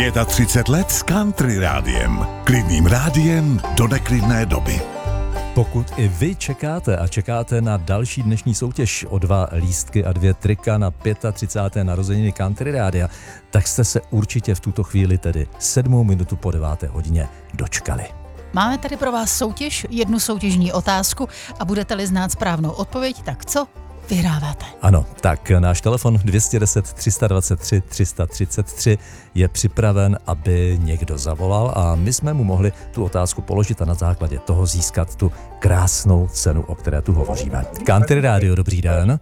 35 let s Country Rádiem. Klidným rádiem do neklidné doby. Pokud i vy čekáte na další dnešní soutěž o 2 lístky a 2 trika na 35. narozeniny Country Rádia, tak jste se určitě v tuto chvíli, tedy 7 minutu po 9. hodině, dočkali. Máme tady pro vás soutěž, jednu soutěžní otázku a budete-li znát správnou odpověď, tak co? Vyhráváte. Ano, tak náš telefon 210 323 333 je připraven, aby někdo zavolal a my jsme mu mohli tu otázku položit a na základě toho získat tu krásnou cenu, o které tu hovoříme. Country Radio, dobrý den.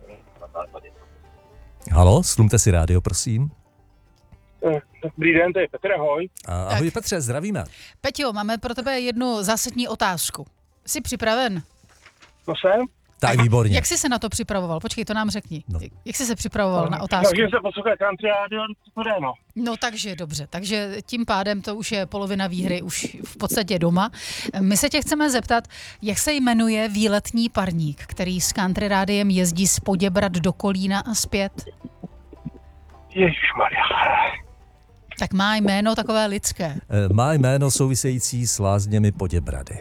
Halo, slumte si rádio, prosím. Dobrý den, to je Petr, ahoj. Ahoj Petře, zdravíme. Peťo, máme pro tebe jednu zásadní otázku. Jsi připraven? To jsem? Tak výborně. Jak jsi se na to připravoval? Počkej, to nám řekni. No. Jak jsi se připravoval na otázku? Takže se poslouchá Country Radio, to jde, no. No takže dobře, takže tím pádem to už je polovina výhry, už v podstatě doma. My se tě chceme zeptat, jak se jmenuje výletní parník, který s Country Rádiem jezdí z Poděbrad do Kolína a zpět? Ježišmarja. Tak má jméno takové lidské. Má jméno související s lázněmi Poděbrady.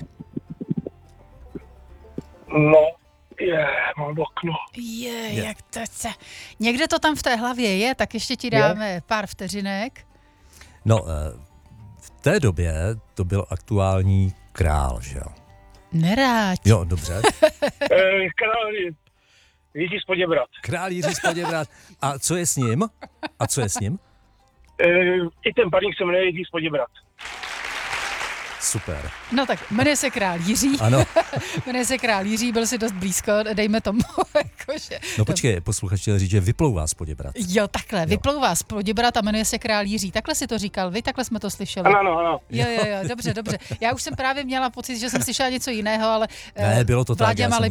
No, mám okno. Jak to se... Někde to tam v té hlavě je, tak ještě ti dáme pár vteřinek. No, v té době to byl aktuální král, že jo? Neráď. Jo, dobře. Král Jiří z Poděbrad. Král Jiří z Poděbrad. A co je s ním? I ten parník se jmenuje Jiří z Poděbrad. Super. No tak, jmenuje se král Jiří. Ano. Jmenuje se král Jiří, byl si dost blízko, dejme tomu. Jakože. No počkej, posluchač chtěl říct, že vyplouvá z Poděbrad. Jo, takhle, vyplouvá z Poděbrad a jmenuje se král Jiří. Takhle si to říkal vy, takhle jsme to slyšeli. Ano. Jo, dobře. Já už jsem právě měla pocit, že jsem slyšela něco jiného, ale Ne, bylo to tak, Vláďa já má jsem